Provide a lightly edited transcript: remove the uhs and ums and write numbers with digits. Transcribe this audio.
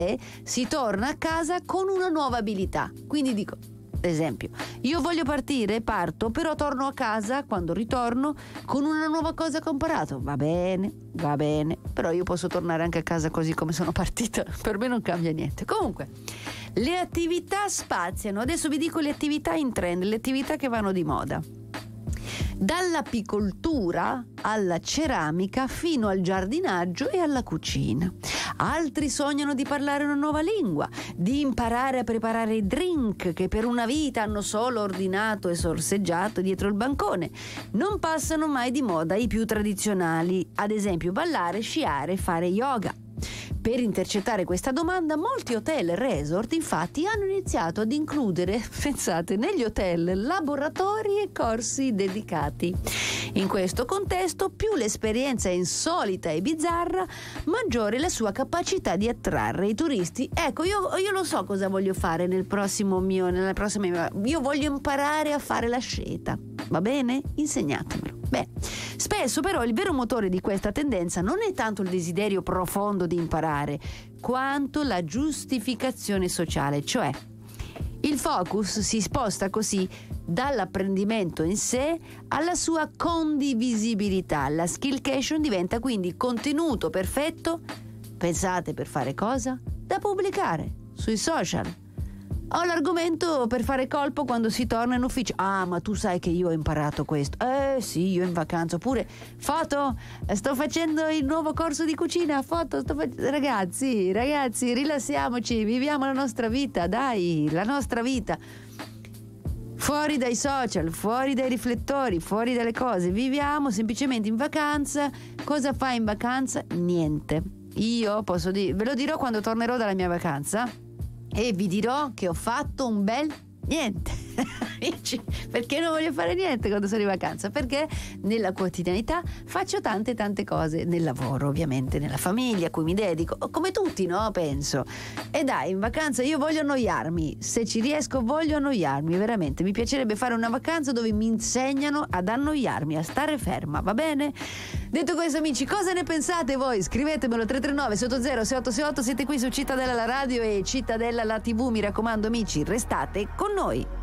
si torna a casa con una nuova abilità. Quindi dico, ad esempio, io voglio partire, parto, però torno a casa, quando ritorno, con una nuova cosa che ho imparato. Va bene, però io posso tornare anche a casa così come sono partita, per me non cambia niente. Comunque, le attività spaziano. Adesso vi dico le attività in trend, le attività che vanno di moda. Dall'apicoltura alla ceramica fino al giardinaggio e alla cucina. Altri sognano di parlare una nuova lingua, di imparare a preparare i drink che per una vita hanno solo ordinato e sorseggiato dietro il bancone. Non passano mai di moda i più tradizionali, ad esempio ballare, sciare, fare yoga. Per intercettare questa domanda, molti hotel e resort infatti hanno iniziato ad includere, pensate, negli hotel laboratori e corsi dedicati. In questo contesto, più l'esperienza è insolita e bizzarra, maggiore la sua capacità di attrarre i turisti. Ecco, io lo so cosa voglio fare nella prossima io voglio imparare a fare l'asceta. Va bene? Insegnatemelo. Beh, spesso però il vero motore di questa tendenza non è tanto il desiderio profondo di imparare, quanto la giustificazione sociale, cioè il focus si sposta così dall'apprendimento in sé alla sua condivisibilità. La skillcation diventa quindi contenuto perfetto, pensate per fare cosa? Da pubblicare sui social. Ho l'argomento per fare colpo quando si torna in ufficio. Ah, ma tu sai che io ho imparato questo. Sì, io in vacanza. Oppure, foto, sto facendo il nuovo corso di cucina. Ragazzi, rilassiamoci, viviamo la nostra vita, dai, la nostra vita. Fuori dai social, fuori dai riflettori, fuori dalle cose. Viviamo semplicemente in vacanza. Cosa fai in vacanza? Niente. Io posso dire, ve lo dirò quando tornerò dalla mia vacanza. E vi dirò che ho fatto un bel niente. Perché non voglio fare niente quando sono in vacanza? Perché nella quotidianità faccio tante cose, nel lavoro ovviamente, nella famiglia a cui mi dedico, come tutti, no? Penso. E dai, in vacanza io voglio annoiarmi, se ci riesco voglio annoiarmi, veramente, mi piacerebbe fare una vacanza dove mi insegnano ad annoiarmi, a stare ferma, va bene? Detto questo, amici, cosa ne pensate voi? Scrivetemelo 339 70 6868. Siete qui su Cittadella la radio e Cittadella la TV, mi raccomando amici, restate con noi.